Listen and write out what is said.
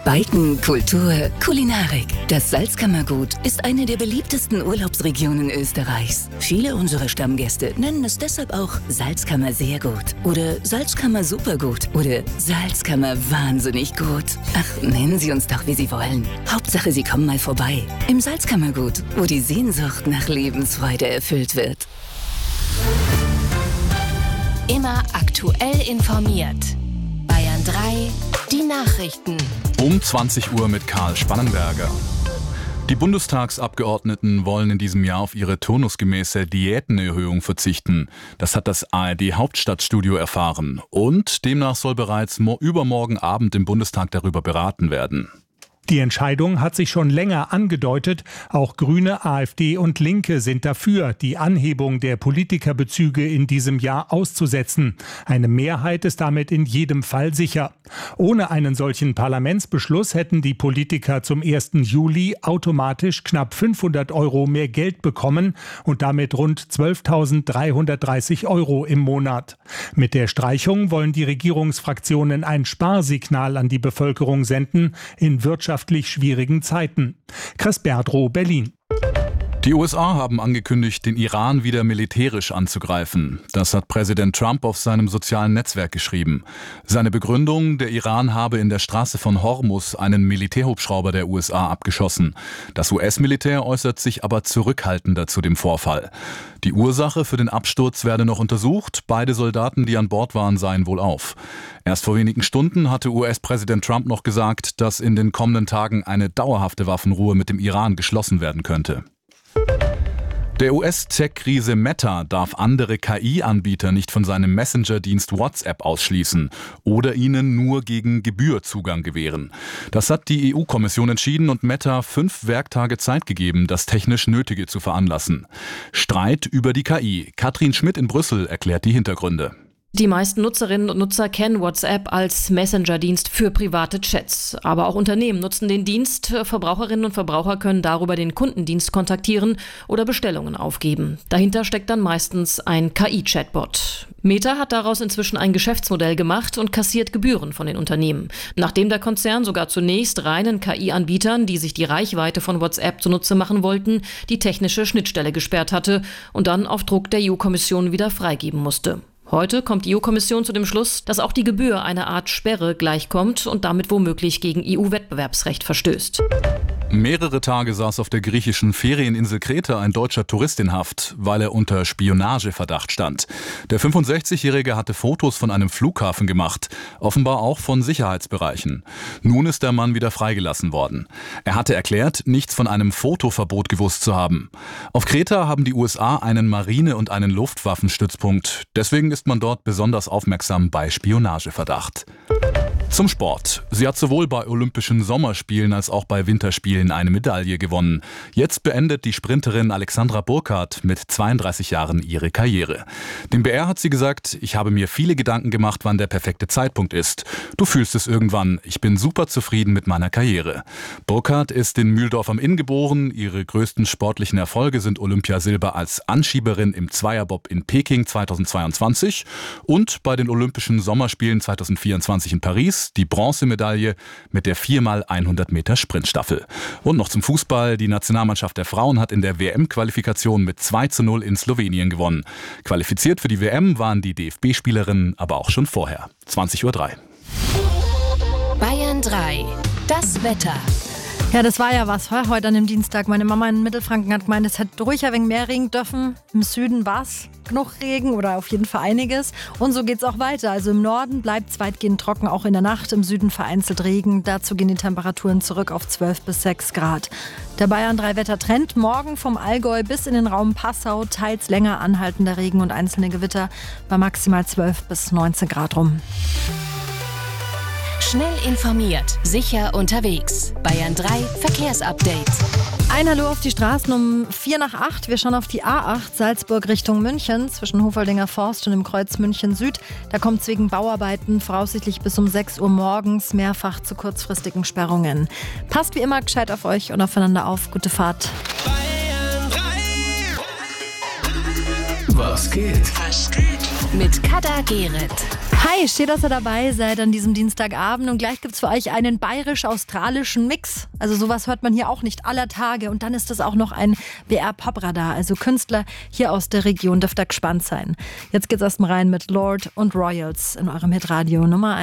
Biken, Kultur, Kulinarik. Das Salzkammergut ist eine der beliebtesten Urlaubsregionen Österreichs. Viele unserer Stammgäste nennen es deshalb auch Salzkammer sehr gut oder Salzkammer supergut oder Salzkammer wahnsinnig gut. Ach, nennen Sie uns doch, wie Sie wollen. Hauptsache, Sie kommen mal vorbei. Im Salzkammergut, wo die Sehnsucht nach Lebensfreude erfüllt wird. Immer aktuell informiert. Bayern 3, die Nachrichten. Um 20 Uhr mit Karl Spannenberger. Die Bundestagsabgeordneten wollen in diesem Jahr auf ihre turnusgemäße Diätenerhöhung verzichten. Das hat das ARD-Hauptstadtstudio erfahren. Und demnach soll bereits übermorgen Abend im Bundestag darüber beraten werden. Die Entscheidung hat sich schon länger angedeutet. Auch Grüne, AfD und Linke sind dafür, die Anhebung der Politikerbezüge in diesem Jahr auszusetzen. Eine Mehrheit ist damit in jedem Fall sicher. Ohne einen solchen Parlamentsbeschluss hätten die Politiker zum 1. Juli automatisch knapp 500 € mehr Geld bekommen und damit rund 12.330 € im Monat. Mit der Streichung wollen die Regierungsfraktionen ein Sparsignal an die Bevölkerung senden in wirtschaftlich schwierigen Zeiten. Chris Berdrow, Berlin. Die USA haben angekündigt, den Iran wieder militärisch anzugreifen. Das hat Präsident Trump auf seinem sozialen Netzwerk geschrieben. Seine Begründung, der Iran habe in der Straße von Hormuz einen Militärhubschrauber der USA abgeschossen. Das US-Militär äußert sich aber zurückhaltender zu dem Vorfall. Die Ursache für den Absturz werde noch untersucht. Beide Soldaten, die an Bord waren, seien wohlauf. Erst vor wenigen Stunden hatte US-Präsident Trump noch gesagt, dass in den kommenden Tagen eine dauerhafte Waffenruhe mit dem Iran geschlossen werden könnte. Der US-Tech-Riese Meta darf andere KI-Anbieter nicht von seinem Messenger-Dienst WhatsApp ausschließen oder ihnen nur gegen Gebühr Zugang gewähren. Das hat die EU-Kommission entschieden und Meta 5 Werktage Zeit gegeben, das technisch Nötige zu veranlassen. Streit über die KI. Katrin Schmidt in Brüssel erklärt die Hintergründe. Die meisten Nutzerinnen und Nutzer kennen WhatsApp als Messenger-Dienst für private Chats. Aber auch Unternehmen nutzen den Dienst. Verbraucherinnen und Verbraucher können darüber den Kundendienst kontaktieren oder Bestellungen aufgeben. Dahinter steckt dann meistens ein KI-Chatbot. Meta hat daraus inzwischen ein Geschäftsmodell gemacht und kassiert Gebühren von den Unternehmen. Nachdem der Konzern sogar zunächst reinen KI-Anbietern, die sich die Reichweite von WhatsApp zunutze machen wollten, die technische Schnittstelle gesperrt hatte und dann auf Druck der EU-Kommission wieder freigeben musste. Heute kommt die EU-Kommission zu dem Schluss, dass auch die Gebühr einer Art Sperre gleichkommt und damit womöglich gegen EU-Wettbewerbsrecht verstößt. Mehrere Tage saß auf der griechischen Ferieninsel Kreta ein deutscher Tourist in Haft, weil er unter Spionageverdacht stand. Der 65-Jährige hatte Fotos von einem Flughafen gemacht, offenbar auch von Sicherheitsbereichen. Nun ist der Mann wieder freigelassen worden. Er hatte erklärt, nichts von einem Fotoverbot gewusst zu haben. Auf Kreta haben die USA einen Marine- und einen Luftwaffenstützpunkt. Deswegen ist man dort besonders aufmerksam bei Spionageverdacht. Zum Sport. Sie hat sowohl bei Olympischen Sommerspielen als auch bei Winterspielen eine Medaille gewonnen. Jetzt beendet die Sprinterin Alexandra Burkhardt mit 32 Jahren ihre Karriere. Dem BR hat sie gesagt, ich habe mir viele Gedanken gemacht, wann der perfekte Zeitpunkt ist. Du fühlst es irgendwann. Ich bin super zufrieden mit meiner Karriere. Burkhardt ist in Mühldorf am Inn geboren. Ihre größten sportlichen Erfolge sind Olympiasilber als Anschieberin im Zweierbob in Peking 2022 und bei den Olympischen Sommerspielen 2024 in Paris die Bronzemedaille mit der 4x100 Meter Sprintstaffel. Und noch zum Fußball. Die Nationalmannschaft der Frauen hat in der WM-Qualifikation mit 2:0 in Slowenien gewonnen. Qualifiziert für die WM waren die DFB-Spielerinnen aber auch schon vorher. 20:03 Uhr. Bayern 3, das Wetter. Ja, das war ja was heute an dem Dienstag. Meine Mama in Mittelfranken hat gemeint, es hätte ruhig ein wenig mehr Regen dürfen. Im Süden war es genug Regen oder auf jeden Fall einiges. Und so geht es auch weiter. Also im Norden bleibt es weitgehend trocken, auch in der Nacht. Im Süden vereinzelt Regen. Dazu gehen die Temperaturen zurück auf 12 bis 6 Grad. Der Bayern 3 Wettertrend. Morgen vom Allgäu bis in den Raum Passau. Teils länger anhaltender Regen und einzelne Gewitter bei maximal 12 bis 19 Grad rum. Schnell informiert, sicher unterwegs. Bayern 3 Verkehrsupdate. Ein Hallo auf die Straßen um 7:45. Wir schauen auf die A8 Salzburg Richtung München zwischen Hofoldinger Forst und dem Kreuz München Süd. Da kommt es wegen Bauarbeiten voraussichtlich bis um 6 Uhr morgens mehrfach zu kurzfristigen Sperrungen. Passt wie immer gescheit auf euch und aufeinander auf. Gute Fahrt. Bayern 3. Was geht? Mit Kader Gerrit. Hi, steht, dass ihr dabei seid an diesem Dienstagabend und gleich gibt's für euch einen bayerisch-australischen Mix. Also sowas hört man hier auch nicht aller Tage und dann ist das auch noch ein BR-Pop-Radar, also Künstler hier aus der Region, dürft ihr gespannt sein. Jetzt geht's erstmal rein mit Lord und Royals in eurem Hitradio Nummer 1.